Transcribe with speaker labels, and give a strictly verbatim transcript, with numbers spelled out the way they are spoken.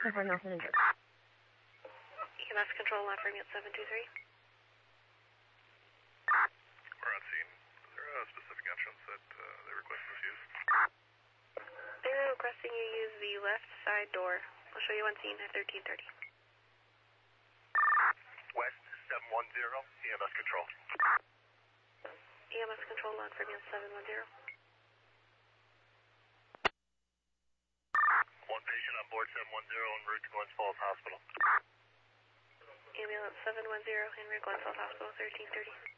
Speaker 1: ten four Nelson injured.
Speaker 2: E M S control line for me at seven two three.
Speaker 3: We're on scene. Is there a specific entrance that uh, they request us use?
Speaker 2: They're requesting you use the left side door. I'll show you on scene at thirteen thirty.
Speaker 3: West seven one zero, E M S control.
Speaker 2: E M S control line for me at seven one zero.
Speaker 3: One patient on board seven one zero en route to Glens Falls Hospital.
Speaker 2: Ambulance seven one zero en route Glens Falls Hospital, thirteen thirty.